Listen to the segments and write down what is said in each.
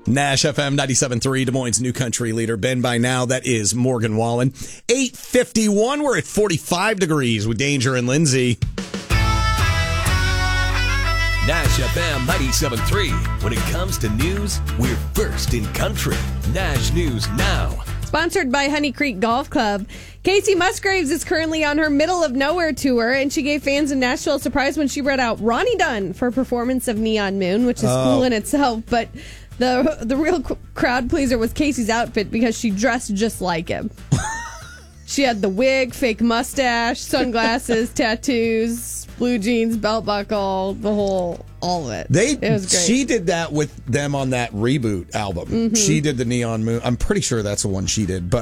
Nash FM 97.3, Des Moines' new country leader. Ben by now, that is Morgan Wallen. 8:51, we're at 45 degrees with Danger and Lindsay. Nash FM 97.3. When it comes to news, we're first in country. Nash News Now. Sponsored by Honey Creek Golf Club. Casey Musgraves is currently on her Middle of Nowhere tour, and she gave fans in Nashville a surprise when she brought out Ronnie Dunn for a performance of Neon Moon, which is cool in itself, but the real crowd pleaser was Casey's outfit because she dressed just like him. She had the wig, fake mustache, sunglasses, tattoos, blue jeans, belt buckle, all of it. It was great. She did that with them on that Reboot album. Mm-hmm. She did the Neon Moon. I'm pretty sure that's the one she did.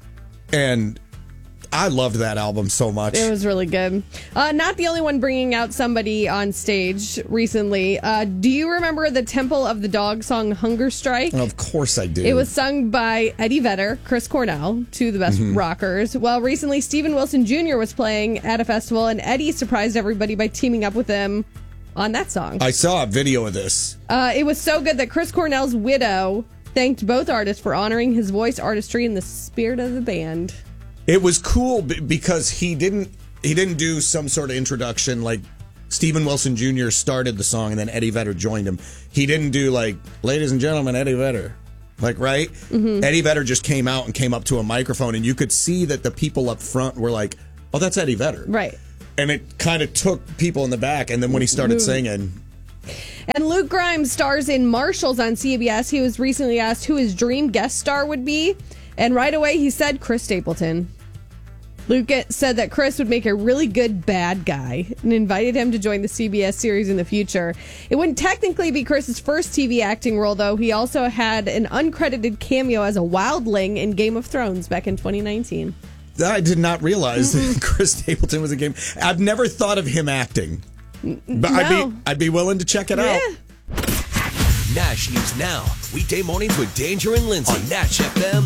And I loved that album so much. It was really good. Not the only one bringing out somebody on stage recently. Do you remember the Temple of the Dog song Hunger Strike? Of course I do. It was sung by Eddie Vedder, Chris Cornell, two of the best rockers. Well, recently Steven Wilson Jr. was playing at a festival, and Eddie surprised everybody by teaming up with him on that song. I saw a video of this. It was so good that Chris Cornell's widow thanked both artists for honoring his voice artistry and the spirit of the band. It was cool because he didn't do some sort of introduction like Steven Wilson Jr. started the song and then Eddie Vedder joined him. He didn't do like, ladies and gentlemen, Eddie Vedder. Like, right? Mm-hmm. Eddie Vedder just came out and came up to a microphone, and you could see that the people up front were like, oh, that's Eddie Vedder. Right. And it kind of took people in the back, and then when he started singing. And Luke Grimes stars in Marshalls on CBS. He was recently asked who his dream guest star would be, and right away he said Chris Stapleton. Luke said that Chris would make a really good bad guy and invited him to join the CBS series in the future. It wouldn't technically be Chris's first TV acting role, though. He also had an uncredited cameo as a wildling in Game of Thrones back in 2019. I did not realize that Chris Stapleton was a game. I've never thought of him acting, but No. I'd be willing to check it out. Nash News Now. Weekday mornings with Danger and Lindsay on Nash FM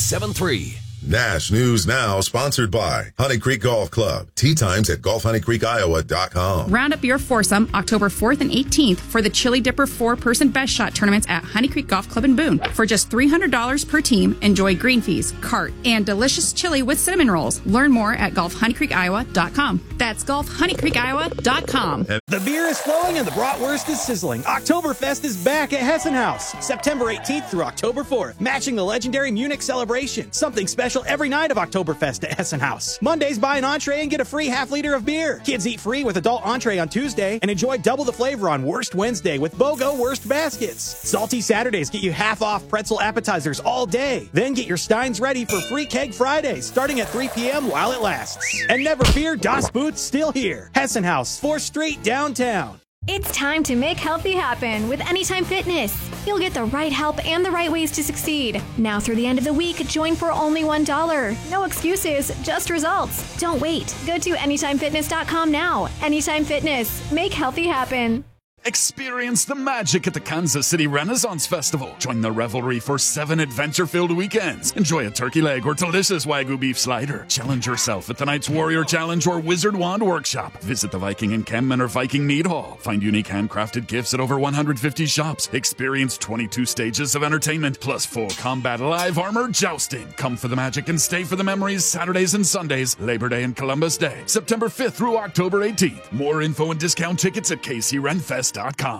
97.3. Nash News Now, sponsored by Honey Creek Golf Club. Tee times at golfhoneycreekiowa.com. Round up your foursome October 4th and 18th for the Chili Dipper 4-person best shot tournaments at Honey Creek Golf Club in Boone. For just $300 per team, enjoy green fees, cart, and delicious chili with cinnamon rolls. Learn more at golfhoneycreekiowa.com. That's golfhoneycreekiowa.com. The beer is flowing and the bratwurst is sizzling. Oktoberfest is back at Hessen House, September 18th through October 4th, matching the legendary Munich celebration. Something special every night of Oktoberfest at Hessen House. Mondays, buy an entree and get a free half-liter of beer. Kids eat free with adult entree on Tuesday and enjoy double the flavor on Wurst Wednesday with BOGO Wurst baskets. Salty Saturdays get you half off pretzel appetizers all day. Then get your steins ready for free keg Fridays starting at 3 p.m. while it lasts. And never fear, Das Boot's still here. Hessen House, 4th Street, downtown. It's time to make healthy happen with Anytime Fitness. You'll get the right help and the right ways to succeed. Now through the end of the week, join for only $1. No excuses, just results. Don't wait. Go to AnytimeFitness.com now. Anytime Fitness. Make healthy happen. Experience the magic at the Kansas City Renaissance Festival. Join the revelry for 7 adventure-filled weekends. Enjoy a turkey leg or delicious Wagyu beef slider. Challenge yourself at the Knight's Warrior Challenge or Wizard Wand Workshop. Visit the Viking Encampment or Viking Mead Hall. Find unique handcrafted gifts at over 150 shops. Experience 22 stages of entertainment, plus full combat live armor jousting. Come for the magic and stay for the memories Saturdays and Sundays, Labor Day and Columbus Day, September 5th through October 18th. More info and discount tickets at KCRenfest.com.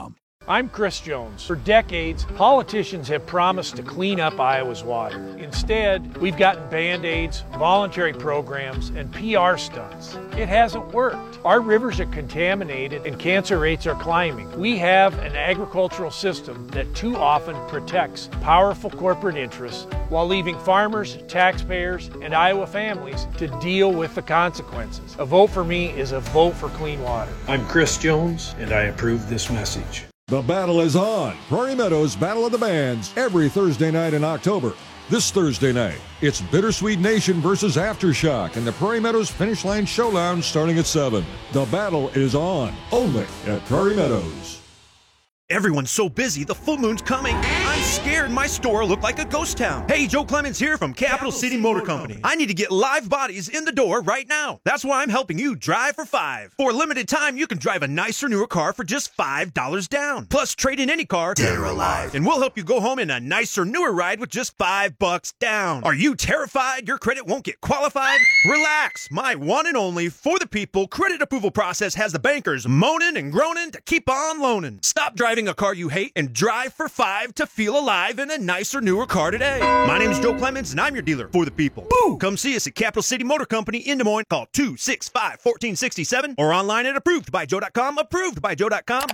I'm Chris Jones. For decades, politicians have promised to clean up Iowa's water. Instead, we've gotten Band-Aids, voluntary programs, and PR stunts. It hasn't worked. Our rivers are contaminated and cancer rates are climbing. We have an agricultural system that too often protects powerful corporate interests while leaving farmers, taxpayers, and Iowa families to deal with the consequences. A vote for me is a vote for clean water. I'm Chris Jones, and I approve this message. The battle is on. Prairie Meadows Battle of the Bands every Thursday night in October. This Thursday night, it's Bittersweet Nation versus Aftershock in the Prairie Meadows Finish Line Showdown starting at 7. The battle is on, only at Prairie Meadows. Everyone's so busy, the full moon's coming. I'm scared my store will look like a ghost town. Hey, Joe Clemens here from Capital City Motor Company. I need to get live bodies in the door right now. That's why I'm helping you drive for $5. For a limited time, you can drive a nicer, newer car for just $5 down. Plus, trade in any car, dead or alive, and we'll help you go home in a nicer, newer ride with just $5 down. Are you terrified your credit won't get qualified? Relax. My one and only for the people credit approval process has the bankers moaning and groaning to keep on loaning. Stop driving a car you hate and drive for $5 to feel alive in a nicer, newer car today. My name's Joe Clemens, and I'm your dealer for the people. Boo! Come see us at Capital City Motor Company in Des Moines. Call 265-1467 or online at approvedbyjoe.com. Approvedbyjoe.com.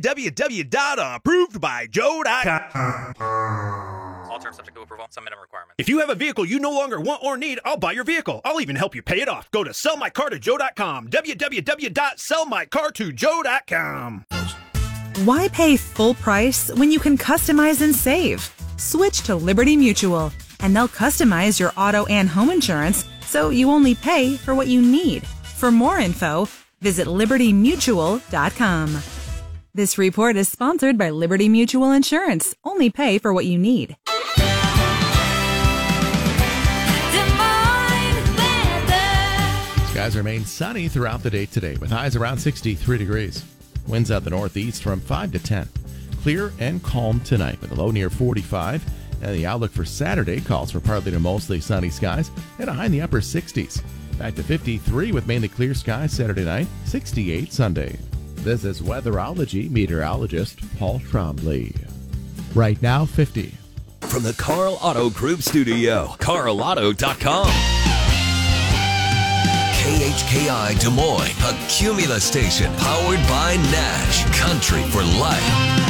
www.approvedbyjoe.com. All terms subject to approval. Some minimum requirements. If you have a vehicle you no longer want or need, I'll buy your vehicle. I'll even help you pay it off. Go to sellmycar2joe.com. www.sellmycar2joe.com. Why pay full price when you can customize and save? Switch to Liberty Mutual, and they'll customize your auto and home insurance so you only pay for what you need. For more info, visit libertymutual.com. This report is sponsored by Liberty Mutual Insurance. Only pay for what you need. Skies remain sunny throughout the day today with highs around 63 degrees. Winds out the northeast from 5 to 10. Clear and calm tonight with a low near 45. And the outlook for Saturday calls for partly to mostly sunny skies and a high in the upper 60s. Back to 53 with mainly clear skies Saturday night, 68 Sunday. This is weatherology meteorologist Paul Trombley. Right now, 50. From the Carl Auto Group studio, carlauto.com. KHKI Des Moines, a Cumulus station powered by Nash. Country for life.